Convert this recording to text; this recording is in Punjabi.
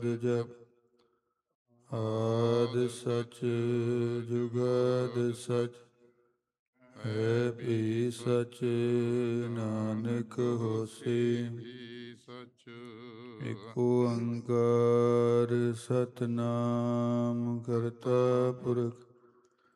ਜਪ ਆਦਿ ਸਚ ਜੁਗਾਦ ਸਚ ਹੈ ਵੀ ਸਚ ਨਾਨਕ ਹੋਸੀ। ਸਚ ਇਕ ਓੰਕਾਰ ਸਤਿਨਾਮ ਕਰਤਾ ਪੁਰਖ